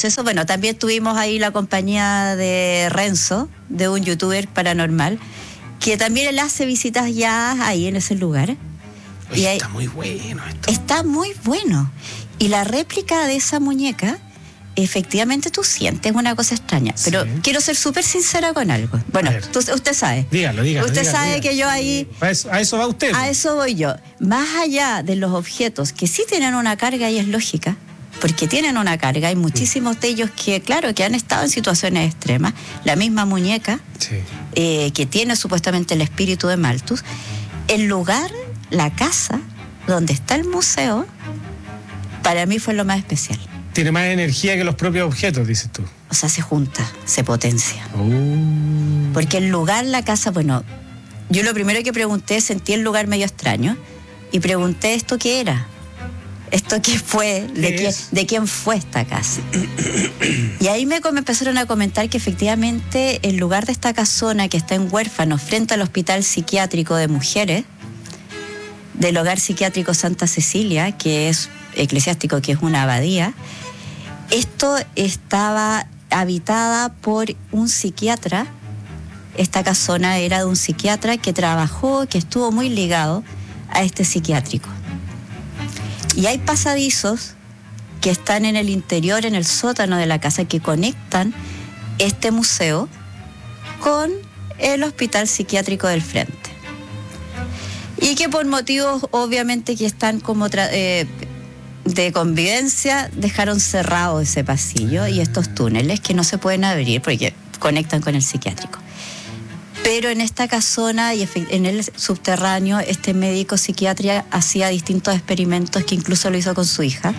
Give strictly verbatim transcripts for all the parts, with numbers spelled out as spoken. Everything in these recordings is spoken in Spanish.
suceso. Bueno, también tuvimos ahí la compañía de Renzo, de un youtuber paranormal, que también él hace visitas guiadas ahí en ese lugar. Oye, y ahí, está muy bueno esto. Está muy bueno. Y la réplica de esa muñeca, efectivamente tú sientes una cosa extraña. Pero sí. Quiero ser súper sincera con algo. Bueno, tú, usted sabe. Dígalo, dígalo. Usted dígalo, sabe dígalo. que yo ahí... A eso, a eso va usted. A eso voy yo. Más allá de los objetos que sí tienen una carga y es lógica, porque tienen una carga, hay muchísimos de ellos que, claro, que han estado en situaciones extremas. La misma muñeca, sí. eh, que tiene supuestamente el espíritu de Malthus. El lugar, la casa donde está el museo, para mí fue lo más especial. Tiene más energía que los propios objetos, dices tú. O sea, se junta, se potencia. Uh. Porque el lugar, la casa, bueno, yo lo primero que pregunté, sentí el lugar medio extraño, y pregunté esto qué era. ¿Esto qué fue? ¿De, ¿Qué quién, ¿De quién fue esta casa? Y ahí me, me empezaron a comentar que efectivamente el lugar de esta casona que está en Huérfanos, frente al Hospital Psiquiátrico de Mujeres, del Hogar Psiquiátrico Santa Cecilia, que es eclesiástico, que es una abadía, esto estaba habitada por un psiquiatra. Esta casona era de un psiquiatra que trabajó, que estuvo muy ligado a este psiquiátrico. Y hay pasadizos que están en el interior, en el sótano de la casa, que conectan este museo con el Hospital Psiquiátrico del Frente. Y que por motivos, obviamente, que están como tra- eh, de convivencia, dejaron cerrado ese pasillo y estos túneles que no se pueden abrir porque conectan con el psiquiátrico. Pero en esta casona y en el subterráneo, este médico psiquiatra hacía distintos experimentos que incluso lo hizo con su hija.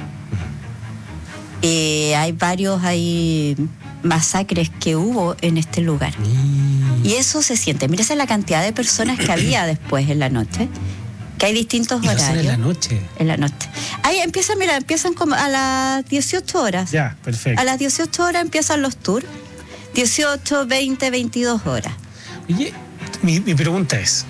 Eh, hay varios hay masacres que hubo en este lugar. Mm. Y eso se siente. Mira, esa es la cantidad de personas que había después en la noche. Que hay distintos ¿Y horarios. en la noche? En la noche. Ahí empiezan, mira, empiezan como a las dieciocho horas. Ya, perfecto. A las dieciocho horas empiezan los tours. dieciocho, veinte, veintidós horas. Oye, mi, mi pregunta es,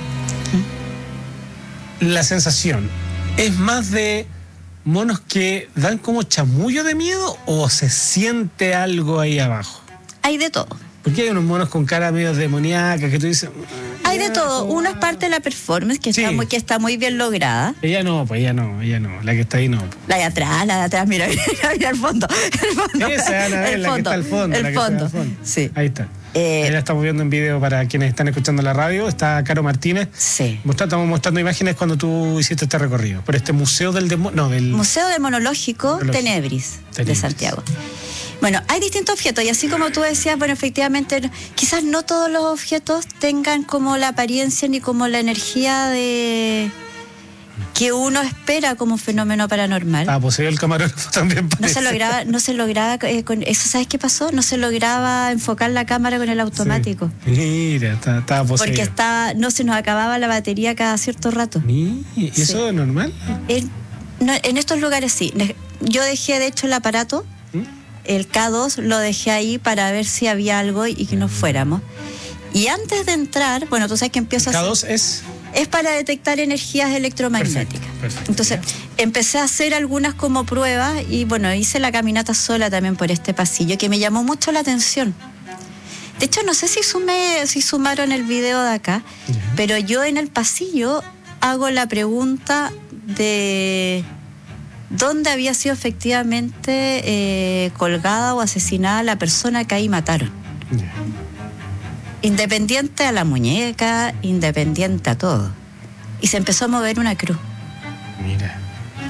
¿la sensación es más de monos que dan como chamullo de miedo o se siente algo ahí abajo? Hay de todo. Porque hay unos monos con cara medio demoníaca que tú dices... Hay de todo. Uno es parte de la performance que, sí. está muy, que está muy bien lograda. Ella no, pues ella no, ella no. La que está ahí no. La de atrás, la de atrás, mira, mira, mira el fondo. El fondo. Esa, Ana, el la fondo, que está al fondo. El la que fondo. Está al fondo. Sí. Ahí está. Eh, Ahí la estamos viendo en video para quienes están escuchando la radio. Está Caro Martínez. Sí. Mostrando, estamos mostrando imágenes cuando tú hiciste este recorrido. Por este Museo del Demo, no, del Museo Demonológico Tenebris, Tenebris de Santiago. Bueno, hay distintos objetos y así como tú decías, bueno, efectivamente, quizás no todos los objetos tengan como la apariencia ni como la energía de que uno espera como fenómeno paranormal. Ah, pues el camarógrafo también parece. No se lograba, no se lograba eh, con eso, ¿sabes qué pasó? No se lograba enfocar la cámara con el automático. Sí. Mira, estaba está poseído. Porque estaba, no se nos acababa la batería cada cierto rato. ¿Y eso sí. es normal? En, no, en estos lugares sí. Yo dejé de hecho el aparato. ¿Mm? El K dos lo dejé ahí para ver si había algo y que nos fuéramos. Y antes de entrar, bueno, tú sabes que empiezo a hacer... ¿K dos es? Es para detectar energías electromagnéticas. Perfecto, perfecto. Entonces, empecé a hacer algunas como pruebas y bueno, hice la caminata sola también por este pasillo que me llamó mucho la atención. De hecho, no sé si sumé, si sumaron el video de acá, uh-huh. pero yo en el pasillo hago la pregunta de... ¿dónde había sido efectivamente eh, colgada o asesinada la persona que ahí mataron? Yeah. Independiente a la muñeca, independiente a todo. Y se empezó a mover una cruz. Mira.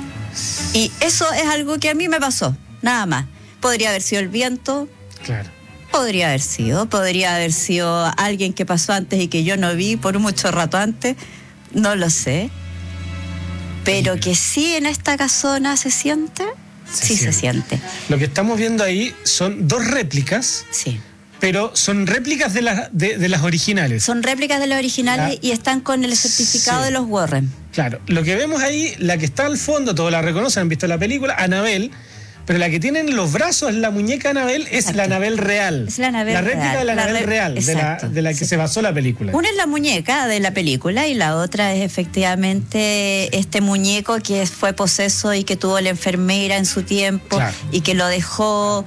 Y eso es algo que a mí me pasó, nada más. Podría haber sido el viento. Claro. Podría haber sido, podría haber sido alguien que pasó antes y que yo no vi por mucho rato antes. No lo sé. Pero que sí en esta casona se siente, se sí siente. se siente. Lo que estamos viendo ahí son dos réplicas. Sí. Pero son réplicas de, la, de, de las originales. Son réplicas de las originales la... y están con el certificado sí. de los Warren. Claro. Lo que vemos ahí, la que está al fondo, todos la reconocen, han visto la película, Annabelle. Pero la que tiene en los brazos, la muñeca Annabelle, es Exacto. la Annabelle real. Es la Annabelle La réplica real. de la, la Annabelle re... real, de la, de la que sí. se basó la película. Una es la muñeca de la película y la otra es efectivamente este muñeco que fue poseso y que tuvo la enfermera en su tiempo claro. y que lo dejó